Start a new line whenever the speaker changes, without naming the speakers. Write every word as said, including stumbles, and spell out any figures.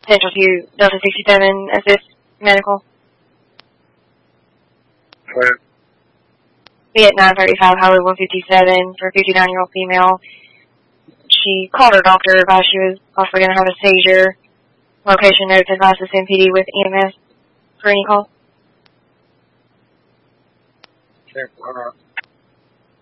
Central to Delta sixty-seven, Assist Medical.
Clear.
Be at nine thirty-five Highway one fifty-seven for a fifty-nine-year-old female. She called her doctor about she was possibly going to have a seizure. Location notes advised to send P D with E M S for any call.
Okay, all right.